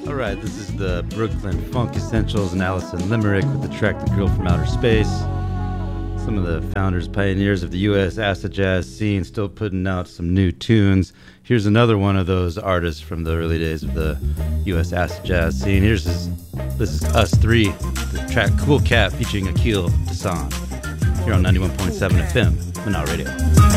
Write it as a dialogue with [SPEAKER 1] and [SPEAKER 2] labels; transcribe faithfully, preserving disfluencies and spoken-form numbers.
[SPEAKER 1] All right, this is the Brooklyn Funk Essentials and Allison Limerick with the track The Girl from Outer Space. Some of the founders, pioneers of the U S acid jazz scene, still putting out some new tunes. Here's another one of those artists from the early days of the U S acid jazz scene. Here's this, this is Us Three, the track Cool Cat featuring Akil Tassan. Here on ninety-one point seven F M, Manal Radio.